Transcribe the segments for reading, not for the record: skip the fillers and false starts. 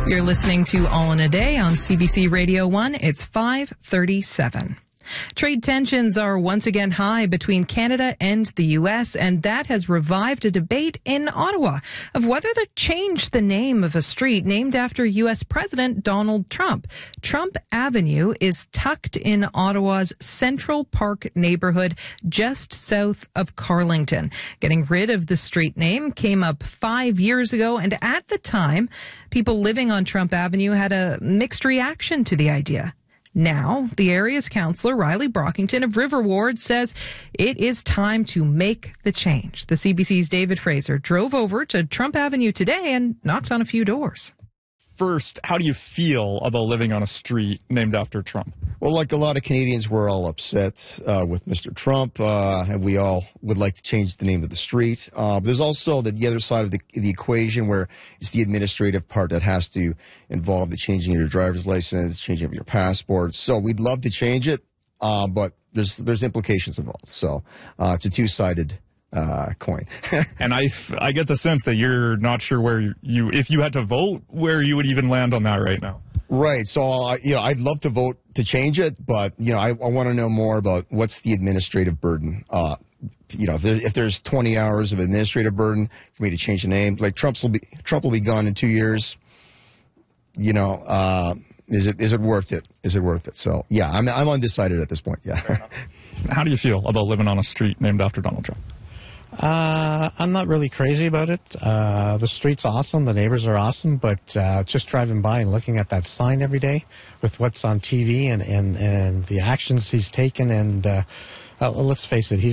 You're listening to All in a Day on CBC Radio 1. It's 5:37. Trade tensions are once again high between Canada and the U.S., and that has revived a debate in Ottawa of whether to change the name of a street named after U.S. President Donald Trump. Trump Avenue is tucked in Ottawa's Central Park neighborhood just south of Carlington. Getting rid of the street name came up 5 years ago, and at the time, people living on Trump Avenue had a mixed reaction to the idea. Now, the area's councillor, Riley Brockington of River Ward, says it is time to make the change. The CBC's David Fraser drove over to Trump Avenue today and knocked on a few doors. First, how do you feel about living on a street named after Trump? Well, like a lot of Canadians, we're all upset with Mr. Trump, and we all would like to change the name of the street. There's also the other side of the equation where it's the administrative part that has to involve the changing of your driver's license, changing of your passport. So we'd love to change it, but there's implications involved. So it's a two-sided coin. And I get the sense that you're not sure where if you had to vote, where you would even land on that right now. Right. So, I'd love to vote to change it, but, I want to know more about what's the administrative burden. If there's 20 hours of administrative burden for me to change the name, like Trump will be gone in 2 years. Is it worth it? Is it worth it? So, yeah, I'm undecided at this point. Yeah. How do you feel about living on a street named after Donald Trump? I'm not really crazy about it. The street's awesome. The neighbors are awesome. But just driving by and looking at that sign every day with what's on TV and the actions he's taken, and let's face it,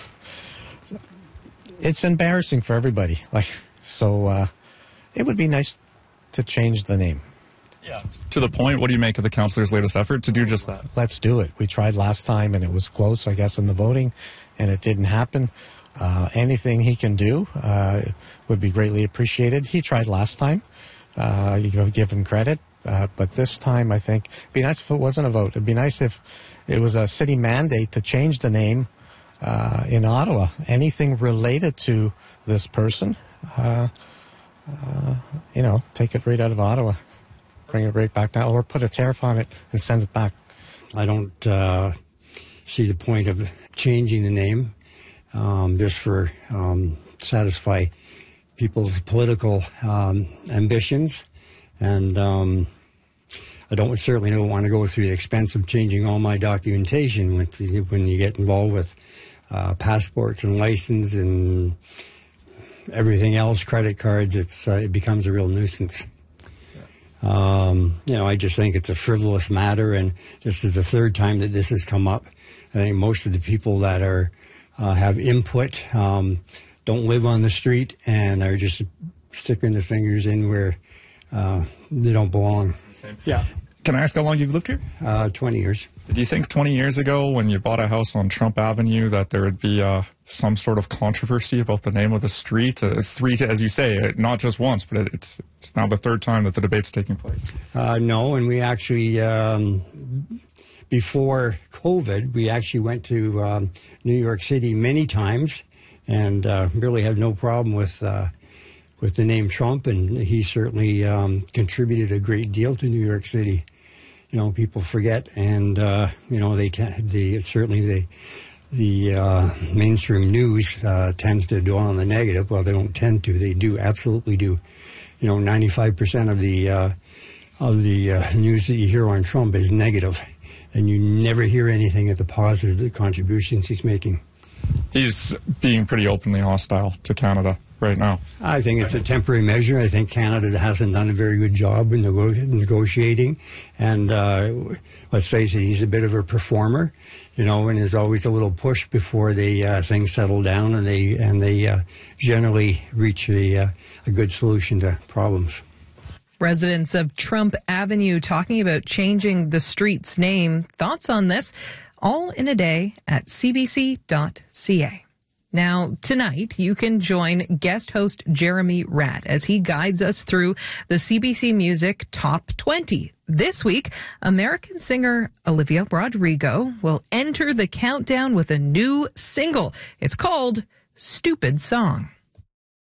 it's embarrassing for everybody. So it would be nice to change the name. Yeah. To the point, what do you make of the councillor's latest effort to do just that? Let's do it. We tried last time, and it was close, I guess, in the voting, and it didn't happen. Anything he can do would be greatly appreciated. He tried last time. You give him credit. But this time, I think, it'd be nice if it wasn't a vote. It'd be nice if it was a city mandate to change the name in Ottawa. Anything related to this person, take it right out of Ottawa. Bring it right back down, or put a tariff on it and send it back. I don't see the point of changing the name. Just for satisfy people's political ambitions, and I certainly don't want to go through the expense of changing all my documentation when you get involved with passports and license and everything else, credit cards. It becomes a real nuisance. I just think it's a frivolous matter, and this is the third time that this has come up. I think most of the people that have input, don't live on the street, and are just sticking their fingers in where they don't belong. Yeah. Can I ask how long you've lived here? 20 years. Did you think 20 years ago when you bought a house on Trump Avenue that there would be some sort of controversy about the name of the street? As you say, not just once, but it's now the third time that the debate's taking place. No, and we actually... Before COVID, we actually went to New York City many times, and really had no problem with the name Trump, and he certainly contributed a great deal to New York City. People forget, and the mainstream news tends to dwell on the negative. Well, they don't tend to; they do, absolutely do. 95% of the news that you hear on Trump is negative. And you never hear anything at the positive, the contributions he's making. He's being pretty openly hostile to Canada right now. I think it's a temporary measure. I think Canada hasn't done a very good job in negotiating. And let's face it, he's a bit of a performer, and there's always a little push before things settle down and they generally reach a good solution to problems. Residents of Trump Avenue talking about changing the street's name. Thoughts on this? All in a day at cbc.ca. Now, tonight, you can join guest host Jeremy Ratt as he guides us through the CBC Music Top 20. This week, American singer Olivia Rodrigo will enter the countdown with a new single. It's called Stupid Song.